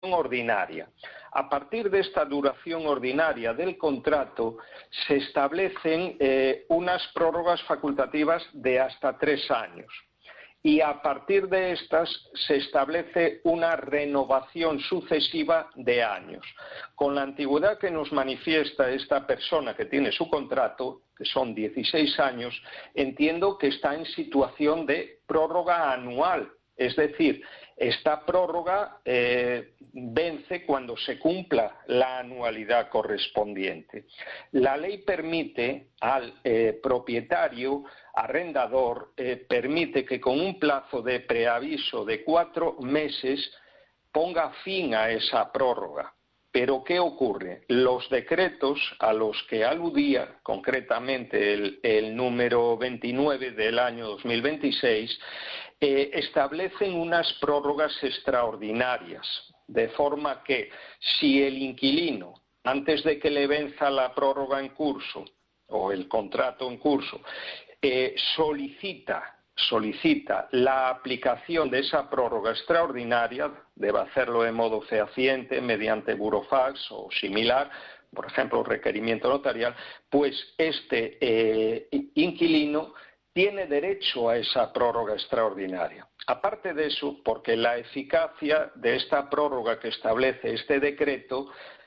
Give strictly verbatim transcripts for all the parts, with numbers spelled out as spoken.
ordinaria. A partir de esta duración ordinaria del contrato se establecen eh, unas prórrogas facultativas de hasta tres años. Y a partir de estas se establece una renovación sucesiva de años. Con la antigüedad que nos manifiesta esta persona que tiene su contrato, que son dieciséis años, entiendo que está en situación de prórroga anual. Es decir, esta prórroga eh, vence cuando se cumpla la anualidad correspondiente. La ley permite al eh, propietario, arrendador, eh, permite que con un plazo de preaviso de cuatro meses ponga fin a esa prórroga. Pero ¿qué ocurre? Los decretos a los que aludía, concretamente el, el número veintinueve del año dos mil veintiséis, eh, establecen unas prórrogas extraordinarias, de forma que si el inquilino, antes de que le venza la prórroga en curso o el contrato en curso, eh, solicita solicita la aplicación de esa prórroga extraordinaria, debe hacerlo de modo fehaciente, mediante burofax o similar, por ejemplo, requerimiento notarial, pues este eh, inquilino tiene derecho a esa prórroga extraordinaria. Aparte de eso, porque la eficacia de esta prórroga que establece este decreto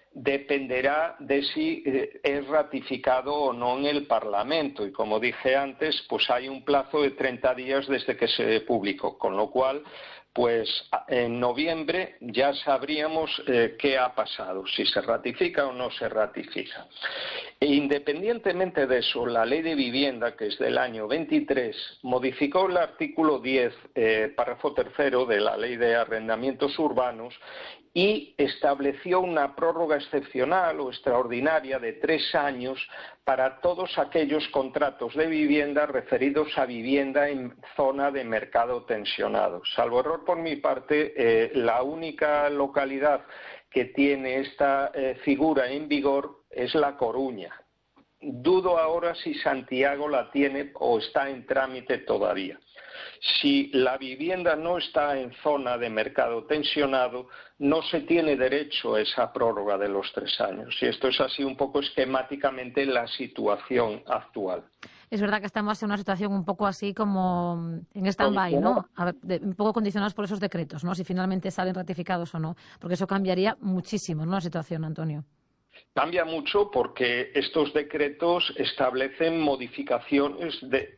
dependerá de si es ratificado o no en el Parlamento. Y como dije antes, pues hay un plazo de treinta días desde que se publicó, con lo cual, pues en noviembre ya sabríamos eh, qué ha pasado, si se ratifica o no se ratifica. E independientemente de eso, la Ley de Vivienda, que es del año veintitrés, modificó el artículo diez, eh, párrafo tercero de la Ley de Arrendamientos Urbanos y estableció una prórroga excepcional o extraordinaria de tres años para todos aquellos contratos de vivienda referidos a vivienda en zona de mercado tensionado. Salvo error por mi parte, eh, la única localidad que tiene esta eh, figura en vigor es La Coruña. Dudo ahora si Santiago la tiene o está en trámite todavía. Si la vivienda no está en zona de mercado tensionado, no se tiene derecho a esa prórroga de los tres años. Y esto es así un poco esquemáticamente la situación actual. Es verdad que estamos en una situación un poco así como en stand-by, ¿no? A ver, de, un poco condicionados por esos decretos, ¿no? Si finalmente salen ratificados o no. Porque eso cambiaría muchísimo, ¿no?, la situación, Antonio. Cambia mucho porque estos decretos establecen modificaciones de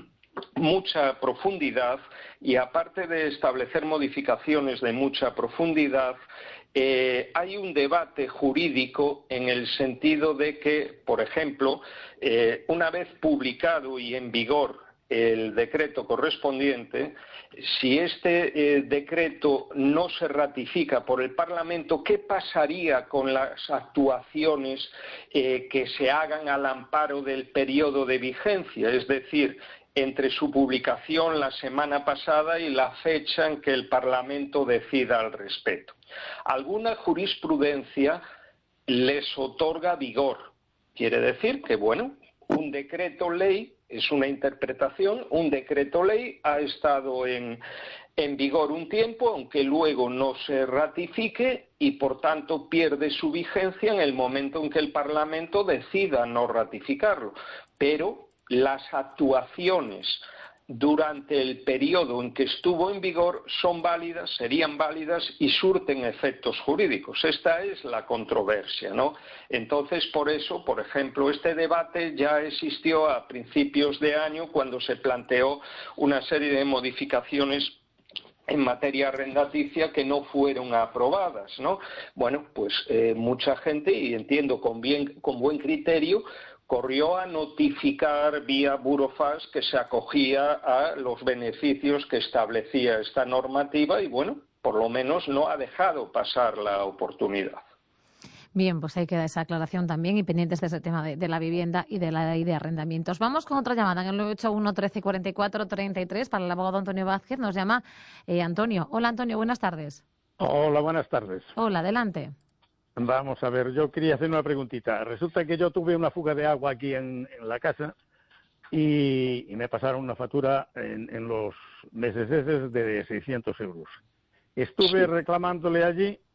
mucha profundidad y aparte de establecer modificaciones de mucha profundidad, eh, hay un debate jurídico en el sentido de que, por ejemplo, eh, una vez publicado y en vigor el decreto correspondiente, si este eh, decreto no se ratifica por el Parlamento, ¿qué pasaría con las actuaciones eh, que se hagan al amparo del periodo de vigencia? Es decir, entre su publicación la semana pasada y la fecha en que el Parlamento decida al respecto. Alguna jurisprudencia les otorga vigor. Quiere decir que, bueno, un decreto ley es una interpretación, un decreto ley ha estado en, en vigor un tiempo, aunque luego no se ratifique y por tanto pierde su vigencia en el momento en que el Parlamento decida no ratificarlo. Pero las actuaciones durante el periodo en que estuvo en vigor son válidas, serían válidas y surten efectos jurídicos. Esta es la controversia, ¿no? Entonces, por eso, por ejemplo, este debate ya existió a principios de año cuando se planteó una serie de modificaciones en materia arrendaticia que no fueron aprobadas, ¿no? Bueno, pues eh, mucha gente, y entiendo con, bien, con buen criterio, corrió a notificar vía burofax que se acogía a los beneficios que establecía esta normativa y, bueno, por lo menos no ha dejado pasar la oportunidad. Bien, pues ahí queda esa aclaración también y pendientes de ese tema de, de la vivienda y de la ley de arrendamientos. Vamos con otra llamada en el nueve ocho uno, trece, cuarenta y cuatro, treinta y tres para el abogado Antonio Vázquez. Nos llama eh, Antonio. Hola, Antonio, buenas tardes. Hola, buenas tardes. Hola, adelante. Vamos a ver, yo quería hacer una preguntita. Resulta que yo tuve una fuga de agua aquí en, en la casa y, y me pasaron una factura en, en los meses esos de seiscientos euros. Estuve reclamándole allí